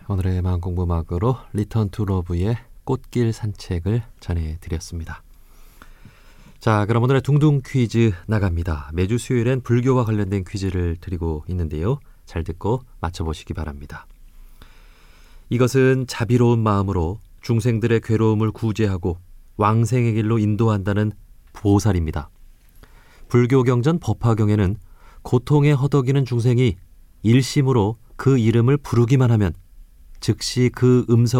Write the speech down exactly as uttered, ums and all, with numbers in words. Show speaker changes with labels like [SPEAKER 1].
[SPEAKER 1] 오늘의 마음공부막으로 리턴 투 러브의 꽃길 산책을 전해드렸습니다. 자, 그럼 오늘의 둥둥 퀴즈 나갑니다. 매주 수요일엔 불교와 관련된 퀴즈를 드리고 있는데요. 잘 듣고 맞춰보시기 바랍니다. 이것은 자비로운 마음으로 중생들의 괴로움을 구제하고 왕생의 길로 인도한다는 보살입니다. 불교 경전 법화경에는 고통에 허덕이는 중생이 일심으로 그 이름을 부르기만 하면 즉시 그 음성